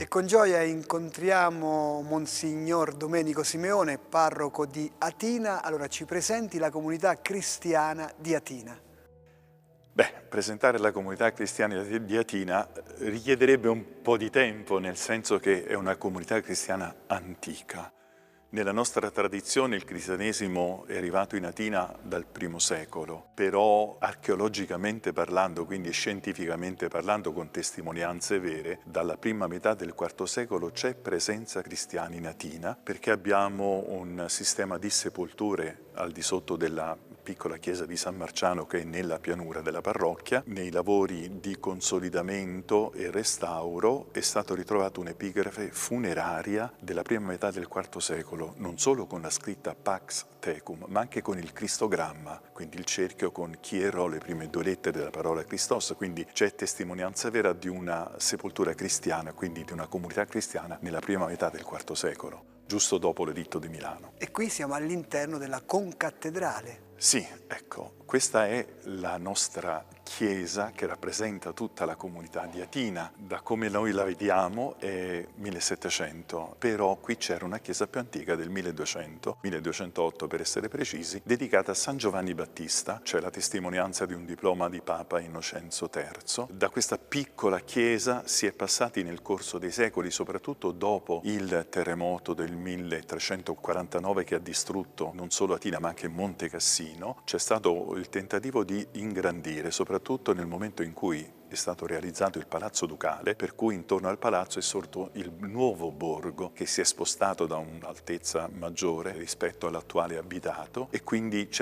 E con gioia incontriamo Monsignor Domenico Simeone, parroco di Atina. Allora ci presenti la comunità cristiana di Atina. Presentare la comunità cristiana di Atina richiederebbe un po' di tempo, nel senso che è una comunità cristiana antica. Nella nostra tradizione il cristianesimo è arrivato in Atina dal I secolo, però archeologicamente parlando, quindi scientificamente parlando, con testimonianze vere, dalla prima metà del IV secolo c'è presenza cristiana in Atina, perché abbiamo un sistema di sepolture al di sotto della piccola chiesa di San Marciano, che è nella pianura della parrocchia. Nei lavori di consolidamento e restauro è stato ritrovato un'epigrafe funeraria della prima metà del IV secolo, non solo con la scritta Pax Tecum, ma anche con il cristogramma, quindi il cerchio con chi erò, le prime due lettere della parola Christos, quindi c'è testimonianza vera di una sepoltura cristiana, quindi di una comunità cristiana nella prima metà del IV secolo, giusto dopo l'editto di Milano. E qui siamo all'interno della concattedrale. Sì, ecco, questa è la nostra chiesa che rappresenta tutta la comunità di Atina. Da come noi la vediamo è 1700, però qui c'era una chiesa più antica del 1200, 1208 per essere precisi, dedicata a San Giovanni Battista. C'è la testimonianza di un diploma di Papa Innocenzo III. Da questa piccola chiesa si è passati nel corso dei secoli, soprattutto dopo il terremoto del 1349 che ha distrutto non solo Atina ma anche Monte Cassino. C'è stato il tentativo di ingrandire, soprattutto nel momento in cui è stato realizzato il Palazzo Ducale, per cui intorno al palazzo è sorto il nuovo borgo che si è spostato da un'altezza maggiore rispetto all'attuale abitato, e quindi c'è